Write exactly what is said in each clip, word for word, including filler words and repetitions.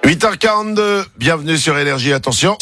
huit heures quarante-deux, bienvenue sur Énergie, attention.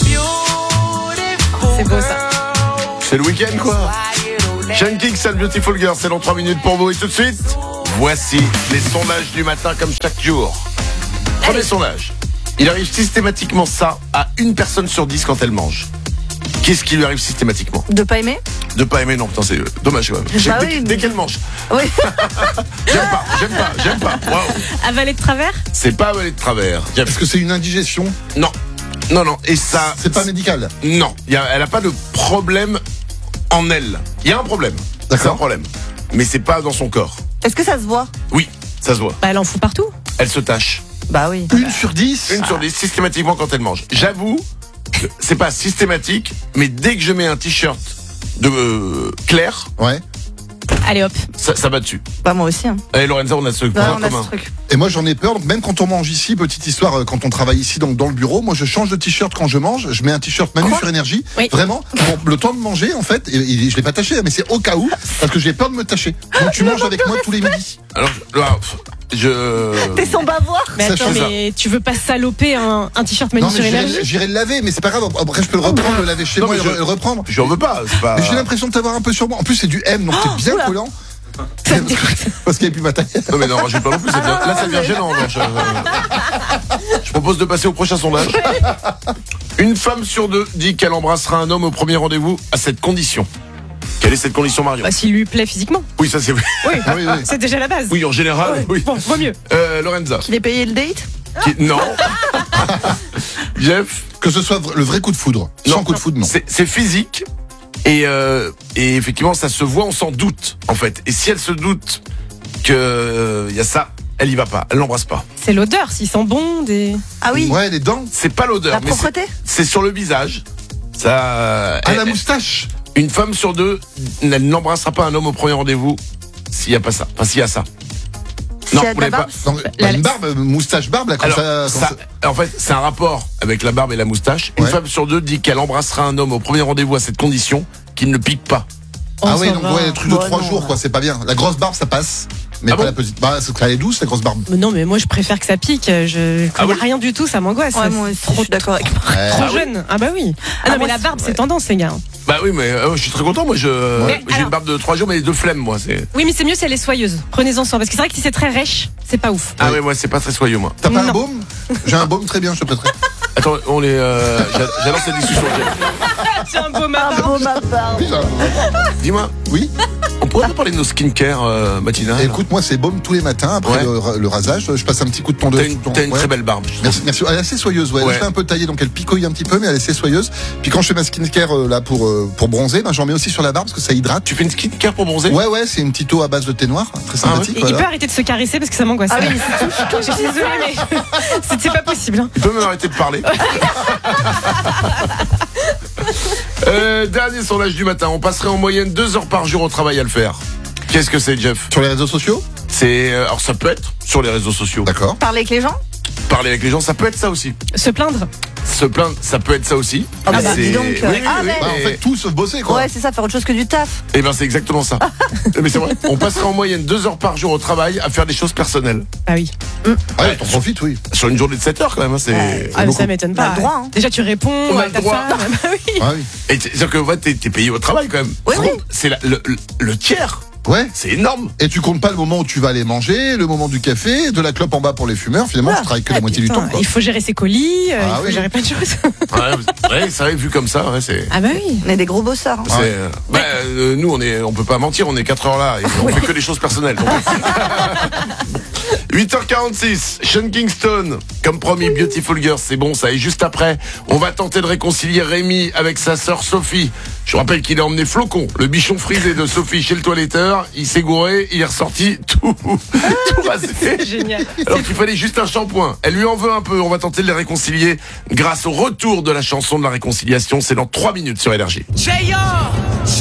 C'est beau ça. C'est le week-end quoi. Sean Kicks and Beautiful Girl, c'est dans trois minutes pour vous. Et tout de suite, voici les sondages du matin comme chaque jour. Premier sondage. Il arrive systématiquement ça à une personne sur dix quand elle mange. Qu'est-ce qui lui arrive systématiquement? De pas aimer? De pas aimer, non, putain, c'est dommage quand même. Bah dès oui, dès mais- qu'elle mange. Oui. J'aime pas, j'aime pas, j'aime pas. Waouh. Avaler de travers? C'est pas avaler de travers. Jeff. Est-ce que c'est une indigestion? Non. Non, non. Et ça. C'est pas médical? Non. Il y a- elle a pas de problème en elle. Il y a un problème. D'accord. C'est un problème. Mais c'est pas dans son corps. Est-ce que ça se voit? Oui, ça se voit. Bah, elle en fout partout. Elle se tâche. Bah oui. Une sur dix? Une sur dix, systématiquement quand elle mange. J'avoue, que c'est pas systématique, mais dès que je mets un t-shirt de euh, clair, Ouais. Allez hop. ça, ça va dessus. Bah moi aussi. Hein. Allez Lorenza, on a ce Bah, point on a commun. ce truc. Et moi j'en ai peur, donc même quand on mange ici, petite histoire, euh, quand on travaille ici donc dans le bureau, moi je change de t-shirt quand je mange, je mets un t-shirt Manu Quoi sur Énergie, Oui. vraiment, bon, le temps de manger en fait, et, et je l'ai pas taché, mais c'est au cas où, parce que j'ai peur de me tâcher. Donc tu manges avec moi tous les midis. Alors, je, ah, pff, je... T'es sans bavoir? Mais Ça, attends, je fais mais tu veux pas saloper un, un t-shirt Manu Non sur mais Énergie? j'irai j'irai le laver, mais c'est pas grave, après je peux le reprendre, le laver chez Non, moi et mais le, je- le reprendre. J'en veux pas, c'est pas... Mais j'ai l'impression de t'avoir un peu sur moi. En plus c'est du M, donc c'est bien oula. collant. Parce qu'il n'y a plus ma taille. Non mais non, rajoute pas non plus, ça devient- là ça devient gênant. là, je... je propose de passer au prochain sondage. Une femme sur deux dit qu'elle embrassera un homme au premier rendez-vous à cette condition. Quelle est cette condition, Marion? Bah, s'il lui plaît physiquement. Oui, ça c'est... Oui, Oui, oui. c'est déjà la base. Oui, en général, Ouais, oui. Bon, vaut mieux. Euh, Lorenza. Qu'il ait payé le date? Qui- Non. Jeff. Que ce soit le vrai coup de foudre. Sans coup de foudre, non. C'est c'est physique. Et, euh, et effectivement, ça se voit, on s'en doute, en fait. Et si elle se doute que euh, y a ça, elle y va pas, elle l'embrasse pas. C'est l'odeur, s'il sent bon, des... Ah oui. Ouais, les dents. C'est pas l'odeur, La mais c'est- propreté? c'est sur le visage. Ça. Ah, elle- la moustache. Une femme sur deux, elle n'embrassera pas un homme au premier rendez-vous s'il y a pas ça. Enfin, s'il y a ça. Non, S'il y a de vous la l'avez barbe? Non, bah, La- une barbe, euh, moustache, barbe, là, comme Alors, ça. ça, comme ça- en fait, c'est un rapport avec la barbe et la moustache. Une Ouais. femme sur deux dit qu'elle embrassera un homme au premier rendez-vous à cette condition qu'il ne pique pas. Ah On oui, s'en donc va. ouais, le truc de Bah trois non, jours, ouais. quoi, c'est pas bien. La grosse barbe, ça passe, mais Ah pas bon la petite. Bah, c'est qu'elle est douce, la grosse barbe. Mais non, mais moi je préfère que ça pique. Je Ah connais oui. rien du tout, ça m'angoisse. Ouais, moi aussi, je suis d'accord avec moi. Ouais. Trop Ah oui. jeune. Ah bah oui. Ah, Ah, non, mais moi, la c'est- barbe, ouais. c'est tendance, les gars. Bah oui, mais euh, je suis très content. Moi, je Mais j'ai alors- une barbe de trois jours, mais de flemme, moi. C'est. Oui, mais c'est mieux si elle est soyeuse. Prenez-en soin. Parce que c'est vrai que si c'est très rêche, c'est pas ouf. Ah ouais, moi, c'est pas très soyeux, moi. T'as pas un Non. baume? J'ai un baume très bien, je te prêterai. Attends, on est. Euh, j'a- J'adore cette discussion. C'est un beau Un matin. beau ma barbe. Oui, j'ai un- Dis-moi, Oui. on pourrait pas parler de nos skincare euh, matinales. Écoute, moi, c'est baume tous les matins après Ouais. le, ra- le rasage. Je passe un petit coup de tondeuse. T'as une, tout le temps. t'as une Ouais. très belle barbe. je trouve. Merci, merci. Elle est assez soyeuse, ouais. Ouais. Je l'ai un peu taillée, donc elle picoille un petit peu, mais elle est assez soyeuse. Puis quand je fais ma skincare euh, là pour euh, pour bronzer, ben, j'en mets aussi sur la barbe parce que ça hydrate. Tu fais une skincare pour bronzer? Ouais, ouais, c'est une petite eau à base de thé noir, très Ah ouais. sympathique. Et voilà. il peut arrêter de se caresser parce que ça m'angoisse. Ah oui, mais c'est tout. Je suis désolée, mais c'est- c'est pas possible. hein. Tu peux même arrêter de parler. euh, dernier sondage du matin. On passerait en moyenne deux heures par jour au travail à le faire. Qu'est-ce que c'est, Jeff? Sur les réseaux sociaux? C'est euh, alors ça peut être sur les réseaux sociaux. D'accord. Parler avec les gens? Parler avec les gens, ça peut être ça aussi. Se plaindre. Se plaindre, ça peut être ça aussi. Ah bah, C'est- dis donc, Oui, euh, oui, ah oui, ouais. Bah, en mais- fait, tout sauf bosser, quoi. Ouais, c'est ça, faire autre chose que du taf. Eh ben c'est exactement ça. Mais c'est vrai. On passerait en moyenne deux heures par jour au travail à faire des choses personnelles. Ah oui. Ouais, t'en profites, oui. Sur une journée de sept heures quand même. hein, c'est. Ouais. Ah, mais beaucoup. ça m'étonne On a pas. le droit, hein. Déjà, tu réponds On a à le ta droit. femme. Bah oui. Ah oui. Et c'est- c'est-à-dire que ouais, t'es, t'es payé au travail quand même. Oui, oui. C'est la- le, le, le tiers. Ouais. C'est énorme. Et tu comptes pas le moment où tu vas aller manger, le moment du café, de la clope en bas pour les fumeurs. Finalement, Ah. tu travailles que la Ah, moitié du putain, temps, quoi. il faut gérer ses colis, euh, Ah il faut oui. gérer plein de choses. Ouais, ouais, c'est vrai, vu comme ça, ouais, c'est. Ah bah oui. On est des gros bosseurs. hein. c'est, euh, bah, euh, nous, on est, on peut pas mentir, on est quatre heures là et on fait que des choses personnelles. donc. huit heures quarante-six, Sean Kingston, comme promis, Beautiful Girl, c'est bon ça. Et juste après, on va tenter de réconcilier Rémi avec sa sœur Sophie. Je vous rappelle qu'il a emmené Flocon, le bichon frisé de Sophie chez le toiletteur. Il s'est gouré, il est ressorti tout, tout rasé. Génial. Alors qu'il fallait juste un shampoing. Elle lui en veut un peu. On va tenter de les réconcilier grâce au retour de la chanson de la réconciliation. C'est dans trois minutes sur Énergie.